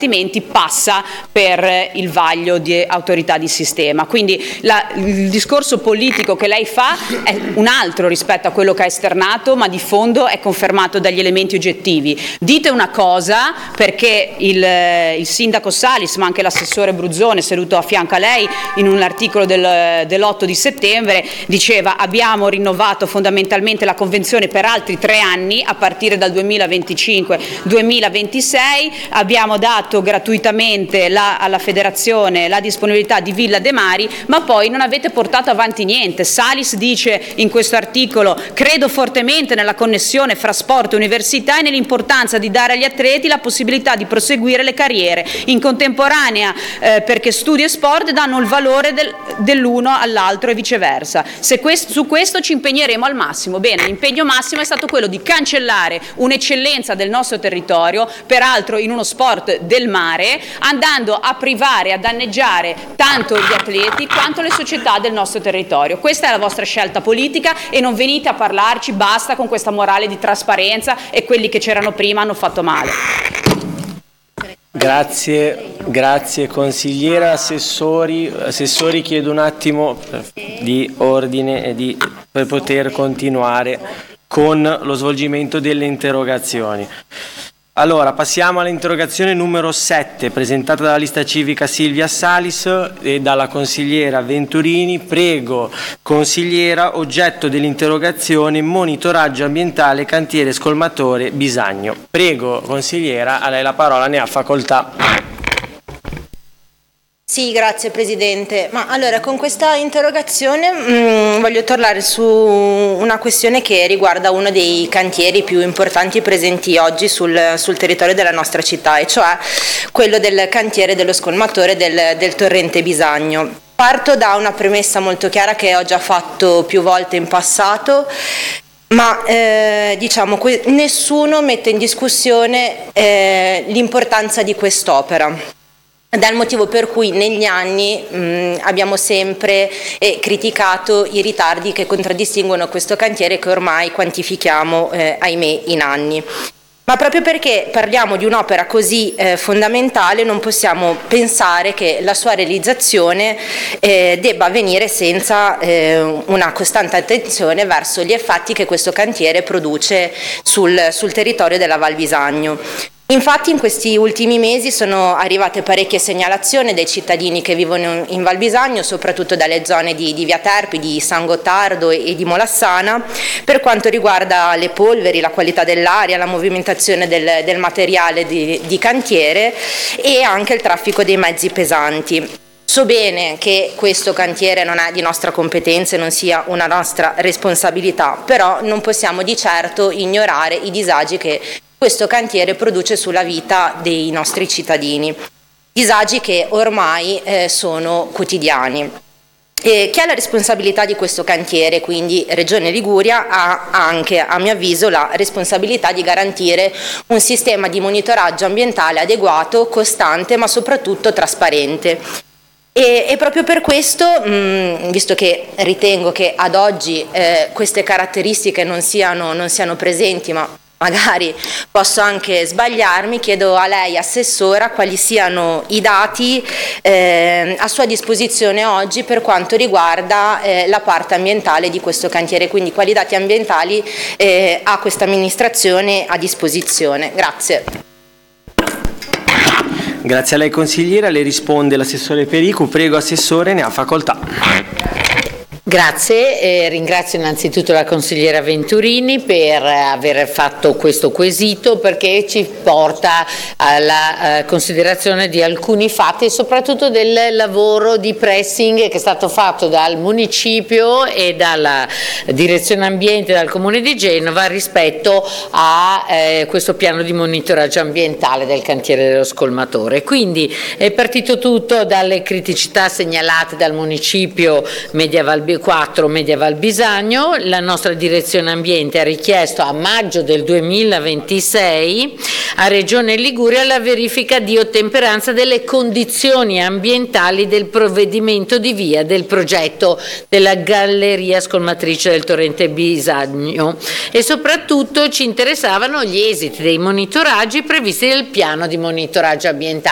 passa per il vaglio di autorità di sistema. Quindi il discorso politico che lei fa è un altro rispetto a quello che ha esternato, ma di fondo è confermato dagli elementi oggettivi. Dite una cosa, perché il sindaco Salis, ma anche l'assessore Bruzzone, seduto a fianco a lei, in un articolo dell'8 di settembre, diceva: abbiamo rinnovato fondamentalmente la convenzione per altri 3 anni, a partire dal 2025-2026, abbiamo dato gratuitamente alla federazione la disponibilità di Villa De Mari, ma poi non avete portato avanti niente. Salis dice in questo articolo: credo fortemente nella connessione fra sport e università e nell'importanza di dare agli atleti la possibilità di proseguire le carriere in contemporanea, perché studio e sport danno il valore dell'uno all'altro e viceversa. Su questo ci impegneremo al massimo. Bene, l'impegno massimo è stato quello di cancellare un'eccellenza del nostro territorio, peraltro in uno sport del mare, andando a privare, a danneggiare tanto gli atleti quanto le società del nostro territorio. Questa è la vostra scelta politica e non venite a parlarci, basta con questa morale di trasparenza, e quelli che c'erano prima hanno fatto male. Grazie consigliera. Assessori, chiedo un attimo di ordine per poter continuare con lo svolgimento delle interrogazioni. Allora, passiamo all'interrogazione numero 7, presentata dalla lista civica Silvia Salis e dalla consigliera Venturini. Prego, consigliera, oggetto dell'interrogazione: monitoraggio ambientale cantiere Scolmatore Bisagno. Prego, consigliera, a lei la parola, ne ha facoltà. Sì, grazie Presidente. Ma allora, con questa interrogazione voglio tornare su una questione che riguarda uno dei cantieri più importanti presenti oggi sul territorio della nostra città, e cioè quello del cantiere dello scolmatore del torrente Bisagno. Parto da una premessa molto chiara che ho già fatto più volte in passato, ma diciamo nessuno mette in discussione l'importanza di quest'opera. Ed è il motivo per cui negli anni abbiamo sempre criticato i ritardi che contraddistinguono questo cantiere, che ormai quantifichiamo, ahimè, in anni. Ma proprio perché parliamo di un'opera così fondamentale, non possiamo pensare che la sua realizzazione debba avvenire senza una costante attenzione verso gli effetti che questo cantiere produce sul territorio della Val Bisagno. Infatti in questi ultimi mesi sono arrivate parecchie segnalazioni dei cittadini che vivono in Val Bisagno, soprattutto dalle zone di Via Terpi, di San Gottardo e di Molassana, per quanto riguarda le polveri, la qualità dell'aria, la movimentazione del materiale di cantiere e anche il traffico dei mezzi pesanti. So bene che questo cantiere non è di nostra competenza e non sia una nostra responsabilità, però non possiamo di certo ignorare i disagi che questo cantiere produce sulla vita dei nostri cittadini, disagi che ormai sono quotidiani. Chi ha la responsabilità di questo cantiere, quindi Regione Liguria, ha anche, a mio avviso, la responsabilità di garantire un sistema di monitoraggio ambientale adeguato, costante, ma soprattutto trasparente. E proprio per questo, visto che ritengo che ad oggi queste caratteristiche non siano presenti, ma magari posso anche sbagliarmi, chiedo a lei, assessora, quali siano i dati a sua disposizione oggi per quanto riguarda la parte ambientale di questo cantiere, quindi quali dati ambientali ha questa amministrazione a disposizione. Grazie. Grazie a lei consigliera, le risponde l'assessore Pericu. Prego assessore, ne ha facoltà. Grazie, ringrazio innanzitutto la consigliera Venturini per aver fatto questo quesito, perché ci porta alla considerazione di alcuni fatti e soprattutto del lavoro di pressing che è stato fatto dal municipio e dalla direzione ambiente dal comune di Genova rispetto a questo piano di monitoraggio ambientale del cantiere dello scolmatore. Quindi è partito tutto dalle criticità segnalate dal municipio Mediaval 4 Mediaval Bisagno. La nostra direzione ambiente ha richiesto a maggio del 2026 a Regione Liguria la verifica di ottemperanza delle condizioni ambientali del provvedimento di via del progetto della galleria scolmatrice del torrente Bisagno, e soprattutto ci interessavano gli esiti dei monitoraggi previsti nel piano di monitoraggio ambientale.